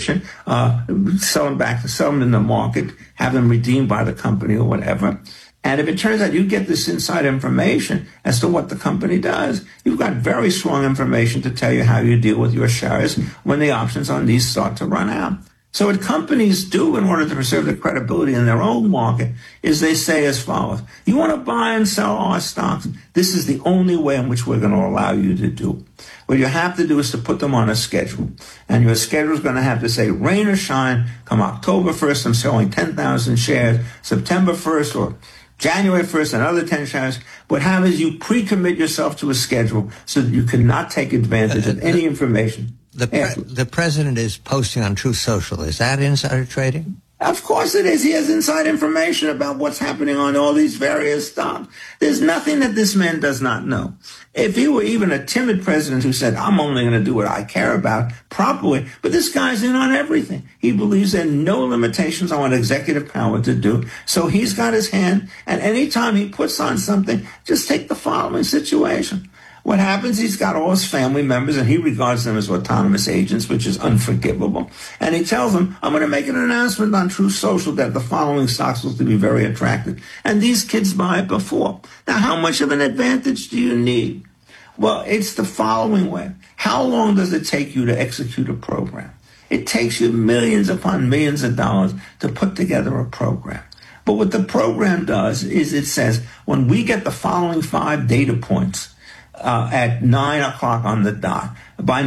information, sell them in the market, have them redeemed by the company or whatever. And if it turns out you get this inside information as to what the company does, you've got very strong information to tell you how you deal with your shares when the options on these start to run out. So what companies do in order to preserve their credibility in their own market is they say as follows: you want to buy and sell our stocks? This is the only way in which we're going to allow you to do. What you have to do is to put them on a schedule. And your schedule is going to have to say, rain or shine, come October 1st, I'm selling 10,000 shares, September 1st or January 1st, another 10 shares. What happens is you pre-commit yourself to a schedule so that you cannot take advantage of any information. The president is posting on Truth Social. Is that insider trading? Of course it is. He has inside information about what's happening on all these various stocks. There's nothing that this man does not know. If he were even a timid president who said, I'm only going to do what I care about, probably, but this guy's in on everything. He believes there are no limitations on what executive power to do. So he's got his hand, and anytime he puts on something, just take the following situation. What happens, he's got all his family members, and he regards them as autonomous agents, which is unforgivable. And he tells them, I'm going to make an announcement on Truth Social that the following stocks look to be very attractive. And these kids buy it before. Now, how much of an advantage do you need? Well, it's the following way. How long does it take you to execute a program? It takes you millions upon millions of dollars to put together a program. But what the program does is it says, when we get the following 5 data points, at 9 o'clock on the dot, by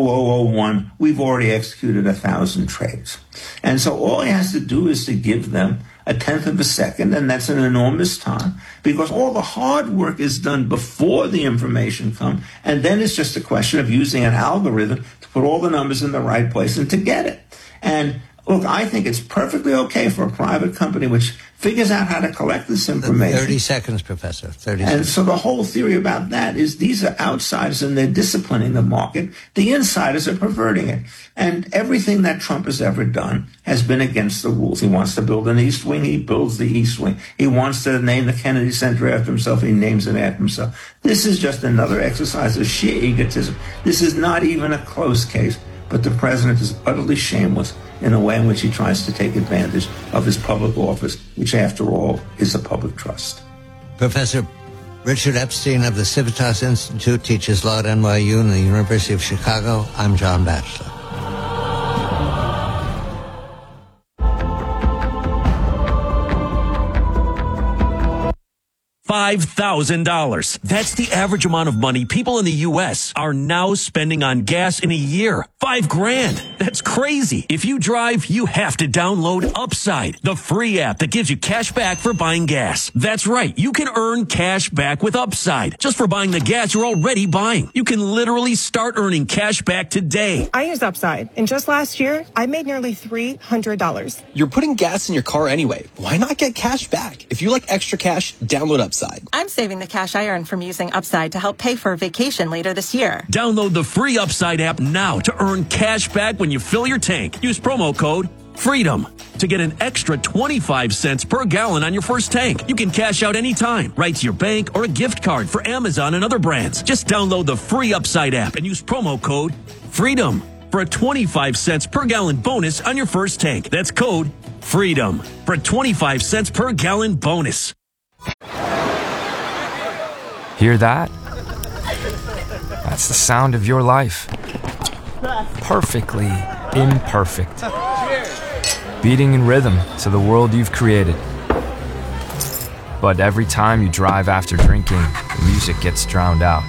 9:0001, we've already executed 1,000 trades. And so all he has to do is to give them a tenth of a second, and that's an enormous time, because all the hard work is done before the information comes, and then it's just a question of using an algorithm to put all the numbers in the right place and to get it. And look, I think it's perfectly okay for a private company which figures out how to collect this information. 30 seconds, Professor. 30 and seconds. So the whole theory about that is these are outsiders and they're disciplining the market. The insiders are perverting it. And everything that Trump has ever done has been against the rules. He wants to build an East Wing, he builds the East Wing. He wants to name the Kennedy Center after himself, he names it after himself. This is just another exercise of sheer egotism. This is not even a close case, but the president is utterly shameless in the way in which he tries to take advantage of his public office, which, after all, is a public trust. Professor Richard Epstein of the Civitas Institute teaches law at NYU and the University of Chicago. I'm John Batchelor. $5,000. That's the average amount of money people in the U.S. are now spending on gas in a year. $5,000. That's crazy. If you drive, you have to download Upside, the free app that gives you cash back for buying gas. That's right. You can earn cash back with Upside just for buying the gas you're already buying. You can literally start earning cash back today. I use Upside, and just last year, I made nearly $300. You're putting gas in your car anyway. Why not get cash back? If you like extra cash, download Upside. I'm saving the cash I earn from using Upside to help pay for a vacation later this year. Download the free Upside app now to earn cash back when you fill your tank. Use promo code FREEDOM to get an extra 25 cents per gallon on your first tank. You can cash out anytime, right to your bank or a gift card for Amazon and other brands. Just download the free Upside app and use promo code FREEDOM for a 25 cents per gallon bonus on your first tank. That's code FREEDOM for a 25 cents per gallon bonus. Hear that? That's the sound of your life. Perfectly imperfect. Beating in rhythm to the world you've created. But every time you drive after drinking, the music gets drowned out.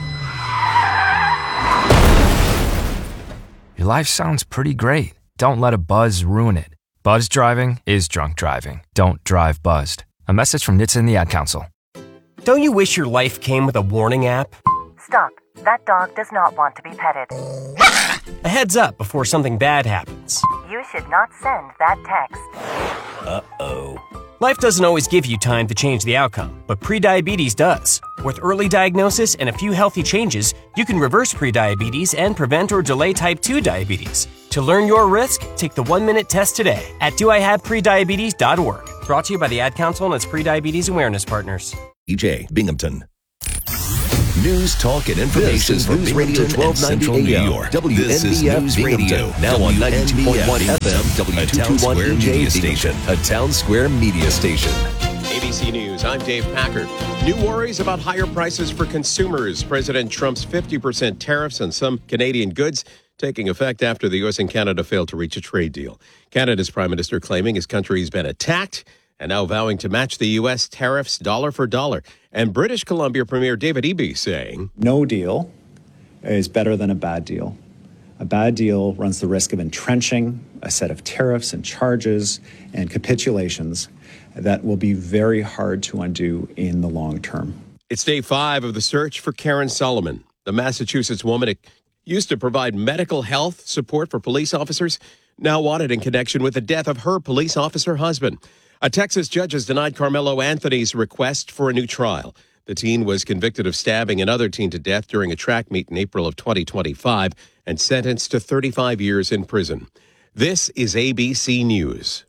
Your life sounds pretty great. Don't let a buzz ruin it. Buzz driving is drunk driving. Don't drive buzzed. A message from NHTSA and the Ad Council. Don't you wish your life came with a warning app? Stop. That dog does not want to be petted. A heads up before something bad happens. You should not send that text. Uh-oh. Life doesn't always give you time to change the outcome, but prediabetes does. With early diagnosis and a few healthy changes, you can reverse prediabetes and prevent or delay type 2 diabetes. To learn your risk, take the 1-minute test today at doihaveprediabetes.org. Brought to you by the Ad Council and its prediabetes awareness partners. EJ Binghamton. News, talk, and information from News Radio 1290 New York. This is News Radio, now on 92.1 FM, W221 Media Station, a Town Square media station. ABC News, I'm Dave Packard. New worries about higher prices for consumers. President Trump's 50% tariffs on some Canadian goods taking effect after the U.S. and Canada failed to reach a trade deal. Canada's prime minister claiming his country has been attacked and now vowing to match the U.S. tariffs dollar for dollar. And British Columbia Premier David Eby saying, no deal is better than a bad deal. A bad deal runs the risk of entrenching a set of tariffs and charges and capitulations that will be very hard to undo in the long term. It's day 5 of the search for Karen Solomon, the Massachusetts woman who used to provide medical health support for police officers, now wanted in connection with the death of her police officer husband. A Texas judge has denied Carmelo Anthony's request for a new trial. The teen was convicted of stabbing another teen to death during a track meet in April of 2025 and sentenced to 35 years in prison. This is ABC News.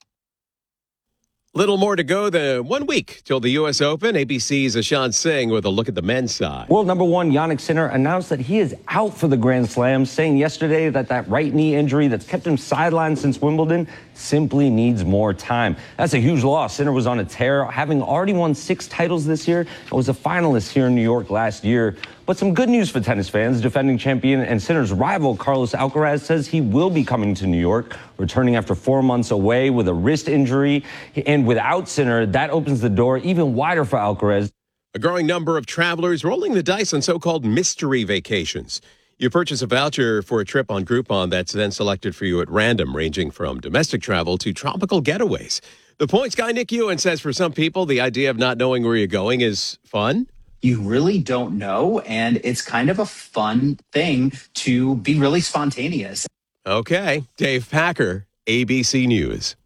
Little more to go than 1 week till the U.S. Open. ABC's Ashan Singh with a look at the men's side. World number 1 Jannik Sinner announced that he is out for the Grand Slam, saying yesterday that right knee injury that's kept him sidelined since Wimbledon simply needs more time. That's a huge loss. Sinner was on a tear, having already won 6 titles this year and was a finalist here in New York last year. But some good news for tennis fans. Defending champion and Sinner's rival, Carlos Alcaraz, says he will be coming to New York, returning after 4 months away with a wrist injury. And without Sinner, that opens the door even wider for Alcaraz. A growing number of travelers rolling the dice on so-called mystery vacations. You purchase a voucher for a trip on Groupon that's then selected for you at random, ranging from domestic travel to tropical getaways. The points guy, Nick Ewan, says for some people, the idea of not knowing where you're going is fun. You really don't know, and it's kind of a fun thing to be really spontaneous. Okay, Dave Packer, ABC News.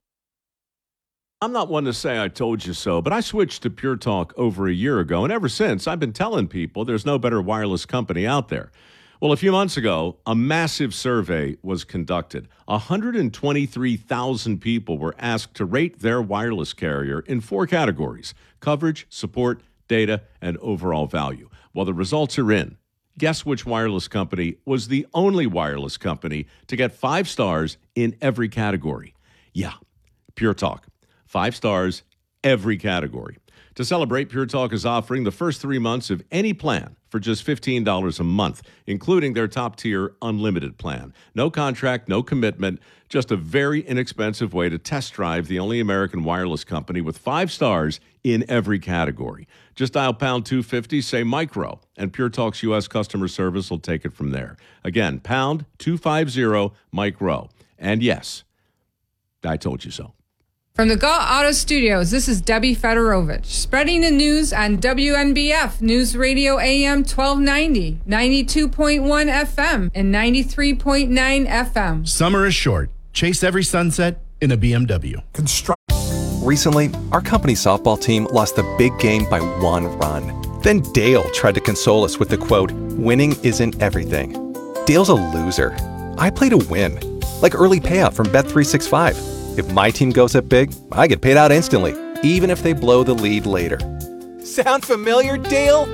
I'm not one to say I told you so, but I switched to Pure Talk over a year ago, and ever since, I've been telling people there's no better wireless company out there. Well, a few months ago, a massive survey was conducted. 123,000 people were asked to rate their wireless carrier in 4 categories: coverage, support, data, and overall value. Well, the results are in. Guess which wireless company was the only wireless company to get 5 stars in every category? Yeah, Pure Talk. 5 stars, every category. To celebrate, Pure Talk is offering the first 3 months of any plan for just $15 a month, including their top-tier unlimited plan. No contract, no commitment, just a very inexpensive way to test drive the only American wireless company with 5 stars in every category. Just dial pound 250, say micro, and Pure Talk's U.S. customer service will take it from there. Again, pound 250 micro. And yes, I told you so. From the Go Auto Studios, this is Debbie Fedorovich, spreading the news on WNBF News Radio AM 1290, 92.1 FM, and 93.9 FM. Summer is short. Chase every sunset in a BMW. Recently, our company softball team lost the big game by 1 run. Then Dale tried to console us with the quote, "Winning isn't everything." Dale's a loser. I play to win, like early payout from Bet365. If my team goes up big, I get paid out instantly, even if they blow the lead later. Sound familiar, Dale?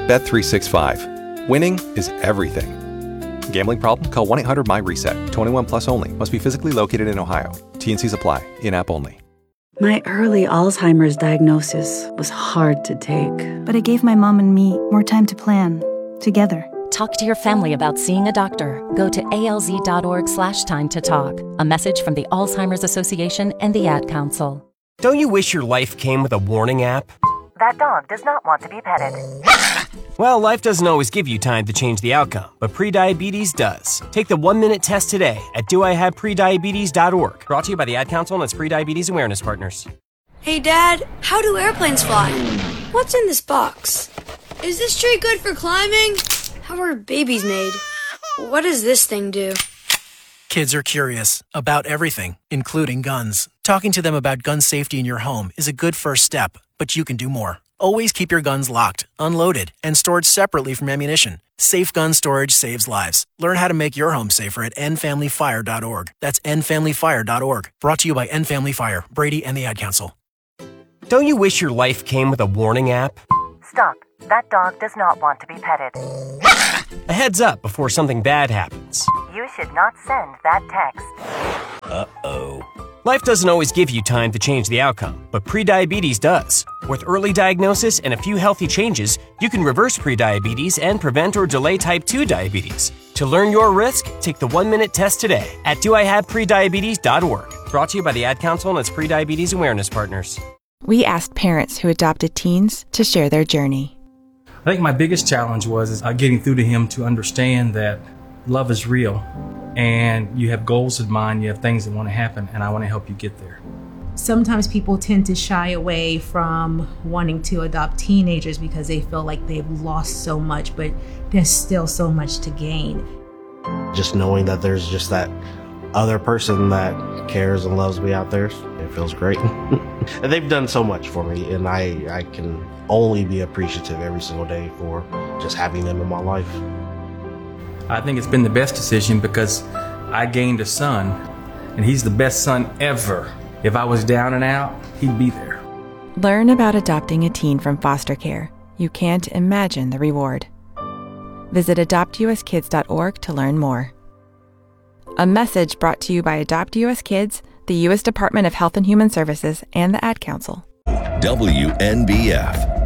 Bet365. Winning is everything. Gambling problem? Call 1-800-MY-RESET. 21 plus only. Must be physically located in Ohio. T&Cs apply. In-app only. My early Alzheimer's diagnosis was hard to take, but it gave my mom and me more time to plan together. Talk to your family about seeing a doctor. Go to alz.org/time to talk. A message from the Alzheimer's Association and the Ad Council. Don't you wish your life came with a warning app? That dog does not want to be petted. Well, life doesn't always give you time to change the outcome, but prediabetes does. Take the 1-minute test today at doihaveprediabetes.org. Brought to you by the Ad Council and its Prediabetes Awareness Partners. Hey, Dad, how do airplanes fly? What's in this box? Is this tree good for climbing? How are babies made? What does this thing do? Kids are curious about everything, including guns. Talking to them about gun safety in your home is a good first step, but you can do more. Always keep your guns locked, unloaded, and stored separately from ammunition. Safe gun storage saves lives. Learn how to make your home safer at endfamilyfire.org. That's endfamilyfire.org. Brought to you by End Family Fire, Brady, and the Ad Council. Don't you wish your life came with a warning app? Stop. That dog does not want to be petted. A heads up before something bad happens. You should not send that text. Uh-oh. Life doesn't always give you time to change the outcome, but prediabetes does. With early diagnosis and a few healthy changes, you can reverse prediabetes and prevent or delay type 2 diabetes. To learn your risk, take the 1-minute test today at doihaveprediabetes.org. Brought to you by the Ad Council and its prediabetes awareness partners. We asked parents who adopted teens to share their journey. I think my biggest challenge was getting through to him to understand that love is real and you have goals in mind, you have things that want to happen, and I want to help you get there. Sometimes people tend to shy away from wanting to adopt teenagers because they feel like they've lost so much, but there's still so much to gain. Just knowing that there's just that other person that cares and loves me out there, it feels great. And they've done so much for me, and I can only be appreciative every single day for just having them in my life. I think it's been the best decision because I gained a son, and he's the best son ever. If I was down and out, he'd be there. Learn about adopting a teen from foster care. You can't imagine the reward. Visit adoptuskids.org to learn more. A message brought to you by Adopt US Kids, the U.S. Department of Health and Human Services, and the Ad Council. WNBF.